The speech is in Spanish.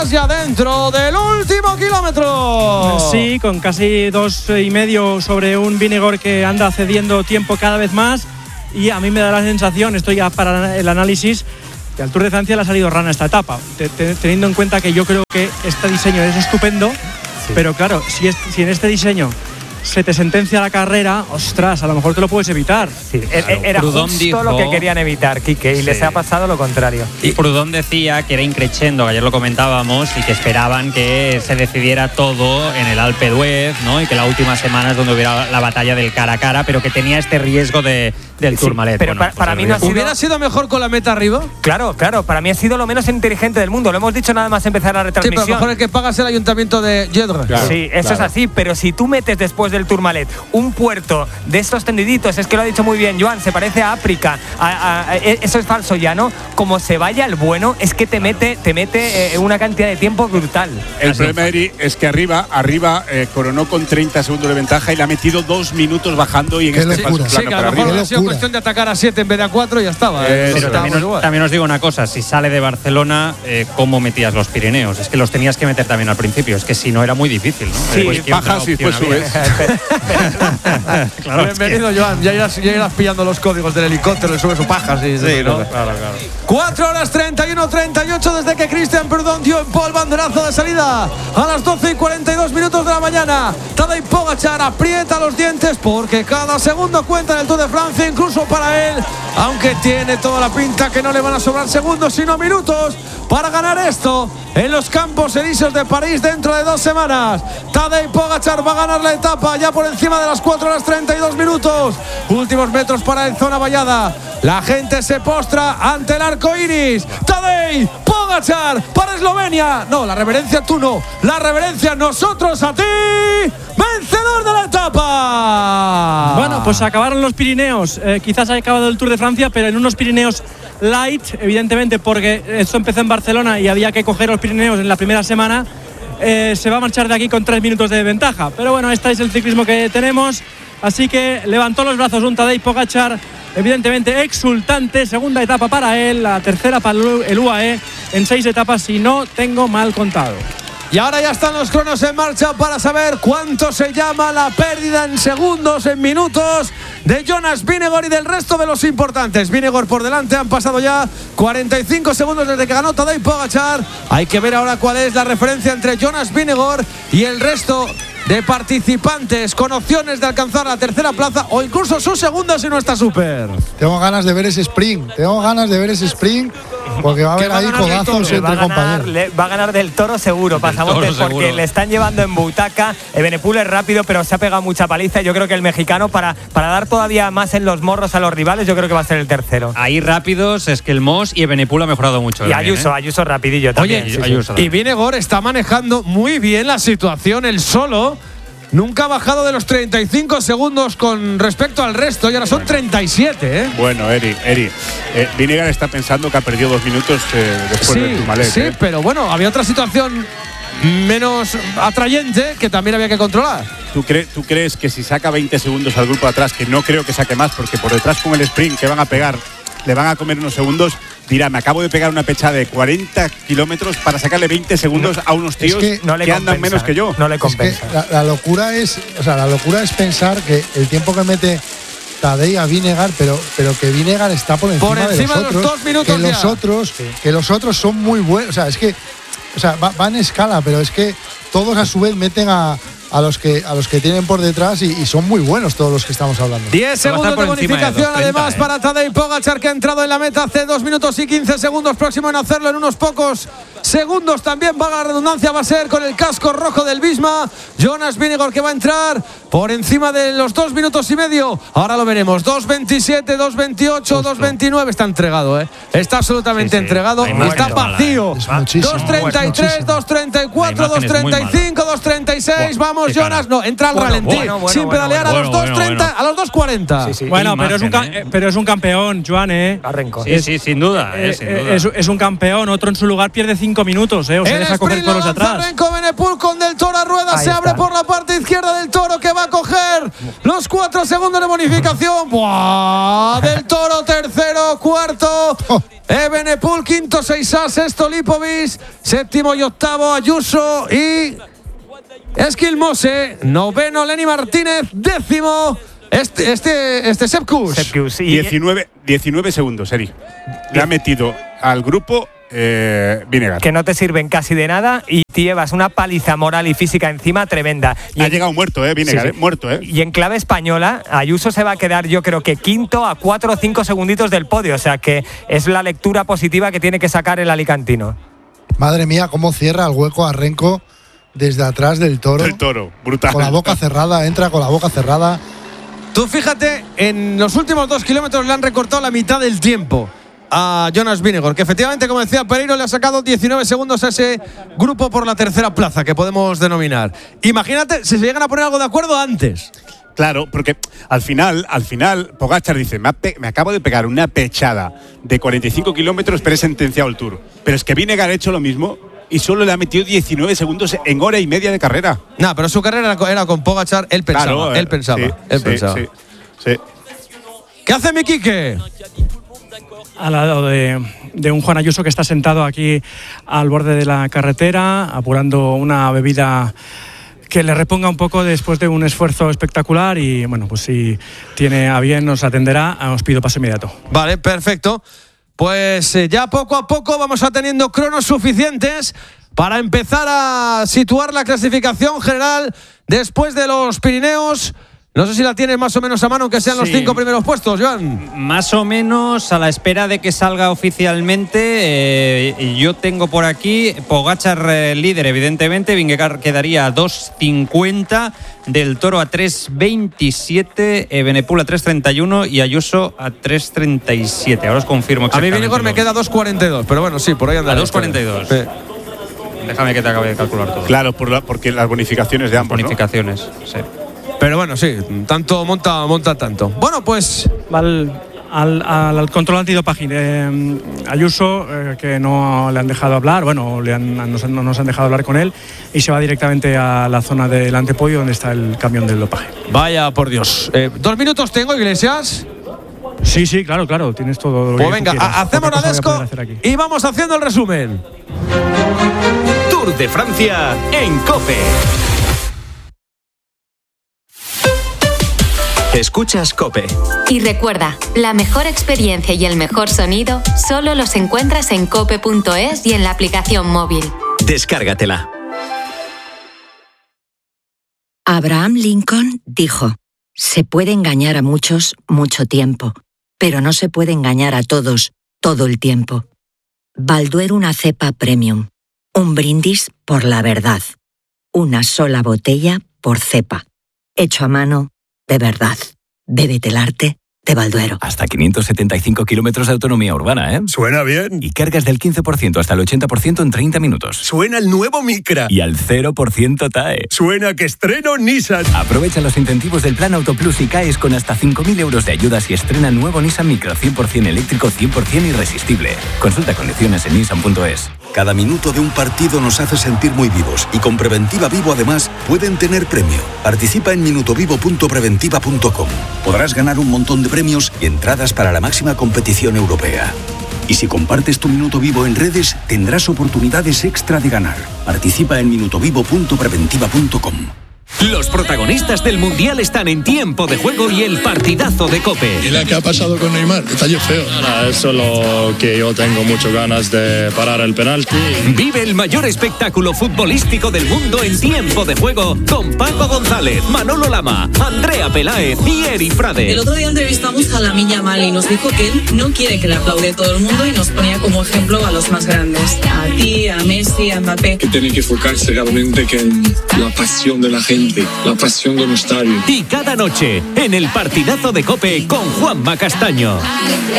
Ya dentro del último kilómetro. Sí, con casi 2,5 sobre un Vingegaard que anda cediendo tiempo cada vez más. Y a mí me da la sensación, esto ya para el análisis, que al Tour de Francia le ha salido rana esta etapa. Teniendo en cuenta que yo creo que este diseño es estupendo, sí. Pero claro, si en este diseño se te sentencia la carrera, ostras, a lo mejor te lo puedes evitar. Sí, claro. Era Prudhomme justo dijo, lo que querían evitar, Quique, y sí. Les ha pasado lo contrario. Y Prudhomme decía que era increchendo, que ayer lo comentábamos, y que esperaban que se decidiera todo en el Alpe d'Huez, ¿no? Y que la última semana es donde hubiera la batalla del cara a cara, pero que tenía este riesgo del Tourmalet. Pero bueno, para mí no ha sido… ¿Hubiera sido mejor con la meta arriba? Claro, para mí ha sido lo menos inteligente del mundo. Lo hemos dicho nada más empezar la retransmisión. Sí, pero a lo mejor el que paga es el ayuntamiento de Jeddah. Claro, sí, eso es así, pero si tú metes después del Tourmalet un puerto de estos tendiditos, es que lo ha dicho muy bien Joan, se parece a África, eso es falso ya, ¿no? Como se vaya el bueno, es que te mete una cantidad de tiempo brutal. El problema, Eri, es que arriba coronó con 30 segundos de ventaja y le ha metido 2 minutos bajando y en este falso plano. Sí, que a lo mejor ha sido cuestión de atacar a 7 en vez de a 4 y ya estaba. Pero también os digo una cosa, si sale de Barcelona, ¿cómo metías los Pirineos? Es que los tenías que meter también al principio, es que si no era muy difícil, ¿no? Sí, bajas y después subes. Claro, bienvenido, Joan. Ya irás pillando los códigos del helicóptero, le subes su paja, sí, ¿no? Claro. 4 horas 31:38 desde que Christian Prudhomme dio en pole banderazo de salida a las 12:42 de la mañana. Tadej Pogačar aprieta los dientes porque cada segundo cuenta en el Tour de Francia, incluso para él, aunque tiene toda la pinta que no le van a sobrar segundos sino minutos para ganar esto en los Campos Elíseos de París dentro de 2 semanas. Tadej Pogačar va a ganar la etapa ya por encima de las 4 horas 32 minutos. Últimos metros para el zona vallada. La gente se postra ante el arco iris. Tadej Pogačar para Eslovenia. No, la reverencia tú no. La reverencia nosotros a ti. Vencedor de la etapa. Bueno, pues acabaron los Pirineos. Quizás ha acabado el Tour de Francia, pero en unos Pirineos light, evidentemente, porque esto empezó en Barcelona y había que coger los Pirineos en la primera semana. Se va a marchar de aquí con 3 minutos de ventaja. Pero bueno, este es el ciclismo que tenemos. Así que levantó los brazos un Tadej Pogačar, evidentemente exultante. Segunda etapa para él, la tercera para el UAE en 6 etapas, si no tengo mal contado. Y ahora ya están los cronos en marcha para saber cuánto se llama la pérdida en segundos, en minutos de Jonas Vingegaard y del resto de los importantes. Vingegaard por delante, han pasado ya 45 segundos desde que ganó Tadej Pogačar. Hay que ver ahora cuál es la referencia entre Jonas Vingegaard y el resto de participantes con opciones de alcanzar la tercera plaza o incluso su segunda si no está súper. Tengo ganas de ver ese sprint, porque va a haber ahí codazos entre compañeros. Va a ganar del Toro seguro, Pasamontes, porque le están llevando en butaca. Evenepoel es rápido, pero se ha pegado mucha paliza. Yo creo que el mexicano, para dar todavía más en los morros a los rivales, yo creo que va a ser el tercero. Ahí rápidos es que el Moss y Evenepoel ha mejorado mucho. Y Ayuso rapidillo también. Oye, Ayuso. Y Vingegaard está manejando muy bien la situación, él solo. Nunca ha bajado de los 35 segundos con respecto al resto y ahora son 37, ¿eh? Bueno, Eri, Vingegaard está pensando que ha perdido 2 minutos después del Tourmalet. Sí, pero bueno, había otra situación menos atrayente que también había que controlar. ¿Tú crees que si saca 20 segundos al grupo de atrás, que no creo que saque más, porque por detrás con el sprint que van a pegar, le van a comer unos segundos, dirá, me acabo de pegar una pechada de 40 kilómetros para sacarle 20 segundos a unos tíos que andan menos que yo? No le compensa. Es que la locura es pensar que el tiempo que mete Tadej a Vingegaard, pero que Vingegaard está por encima de los 2 minutos que los otros son muy buenos. O sea, es que va en escala, pero es que todos a su vez meten a los que tienen por detrás y son muy buenos todos los que estamos hablando. 10 segundos de bonificación además para Tadej Pogačar, que ha entrado en la meta hace 2 minutos y 15 segundos, próximo en hacerlo en unos pocos segundos. También va la redundancia, va a ser con el casco rojo del Visma. Jonas Vingegaard, que va a entrar por encima de los 2 minutos y medio. Ahora lo veremos, 2.27, 2.28, 2.29. Está entregado, está absolutamente entregado. Está vacío. 2.33, 2.34, 2.35, 2.36. Vamos vamos, Jonas. No, entra al ralentí. Sin pedalear a los 2.30, a los 2.40. Sí. Bueno, pero es un campeón, Joan, Arrenco. Sí, sin duda. Es un campeón. Otro en su lugar pierde 5 minutos, O se deja coger por los de atrás. Arrenco Benepul con Del Toro a rueda. Se abre por la parte izquierda Del Toro, que va a coger los 4 segundos de bonificación. ¡Buah! Del Toro, tercero, cuarto. Benepul, quinto, 6A, sexto, Lipovic, séptimo y octavo, Ayuso y Esquilmose, noveno, Lenny Martínez, décimo, Sepp Kuss. 19 segundos, Eri. Le ha metido al grupo Vinegar. Que no te sirven casi de nada y te llevas una paliza moral y física encima tremenda. Ha llegado muerto, Vinegar, muerto, Y en clave española, Ayuso se va a quedar, yo creo que quinto a 4 o 5 segunditos del podio. O sea que es la lectura positiva que tiene que sacar el alicantino. Madre mía, cómo cierra el hueco a Renko desde atrás del Toro. El Toro, brutal. Con la boca cerrada, entra con la boca cerrada. Tú fíjate, en los últimos 2 kilómetros le han recortado la mitad del tiempo a Jonas Vingegaard, que efectivamente, como decía Pereiro, le ha sacado 19 segundos a ese grupo por la tercera plaza, que podemos denominar. Imagínate si se llegan a poner algo de acuerdo antes. Claro, porque al final Pogačar dice, me acabo de pegar una pechada de 45 kilómetros, pero he sentenciado el Tour. Pero es que Vingegaard ha hecho lo mismo y solo le ha metido 19 segundos en hora y media de carrera. No, pero su carrera era con Pogačar, él pensaba. Sí. ¿Qué hace mi Quique? Al lado de un Juan Ayuso que está sentado aquí al borde de la carretera, apurando una bebida que le reponga un poco después de un esfuerzo espectacular. Y bueno, pues si tiene a bien nos atenderá. Os pido paso inmediato. Vale, perfecto. Pues ya poco a poco vamos a teniendo cronos suficientes para empezar a situar la clasificación general después de los Pirineos. No sé si la tienes más o menos a mano, que sean los 5 primeros puestos, Joan. Más o menos a la espera de que salga oficialmente. Yo tengo por aquí Pogačar líder, evidentemente. Vingegaard quedaría a 2.50, Del Toro a 3.27, Benepul a 3.31 y Ayuso a 3.37. Ahora os confirmo exactamente. A mí Vingegaard me queda 2.42, pero bueno, sí, por ahí anda. A 2.42. Sí. Déjame que te acabe de calcular todo. Claro, porque las bonificaciones de ambos, bonificaciones, sí. Pero bueno, sí, tanto monta tanto. Bueno, pues al control antidopaje. Ayuso, que no le han dejado hablar, no nos han dejado hablar con él, y se va directamente a la zona del antepodio donde está el camión del dopaje. Vaya por Dios. 2 minutos tengo, Iglesias. Sí, claro, tienes todo. Pues venga, hacemos la desco y vamos haciendo el resumen. Tour de Francia en COPE. Escuchas COPE. Y recuerda, la mejor experiencia y el mejor sonido solo los encuentras en cope.es y en la aplicación móvil. Descárgatela. Abraham Lincoln dijo: se puede engañar a muchos mucho tiempo, pero no se puede engañar a todos todo el tiempo. Balduero, una cepa premium. Un brindis por la verdad. Una sola botella por cepa. Hecho a mano, de verdad. Bébete el arte de Balduero. Hasta 575 kilómetros de autonomía urbana, ¿eh? Suena bien. Y cargas del 15% hasta el 80% en 30 minutos. Suena el nuevo Micra. Y al 0% TAE. Suena que estreno Nissan. Aprovecha los incentivos del Plan Autoplus y caes con hasta 5.000 euros de ayudas y estrena nuevo Nissan Micra 100% eléctrico, 100% irresistible. Consulta condiciones en nissan.es. Cada minuto de un partido nos hace sentir muy vivos y con Preventiva Vivo además pueden tener premio. Participa en minutovivo.preventiva.com. Podrás ganar un montón de premios y entradas para la máxima competición europea. Y si compartes tu minuto vivo en redes, tendrás oportunidades extra de ganar. Participa en minutovivo.preventiva.com. Los protagonistas del Mundial están en Tiempo de Juego y el partidazo de COPE. ¿Y la que ha pasado con Neymar? Detalle feo. Es solo que yo tengo muchas ganas de parar el penalti. Vive el mayor espectáculo futbolístico del mundo en Tiempo de Juego con Paco González, Manolo Lama, Andrea Peláez y Eri Frade. El otro día entrevistamos a Lamine Yamal y nos dijo que él no quiere que le aplaude todo el mundo y nos ponía como ejemplo a los más grandes. A ti, a Messi, a Mbappé. Que tiene que enfocarse realmente en la pasión de la gente. La pasión de un estadio. Y cada noche en el partidazo de COPE con Juanma Castaño.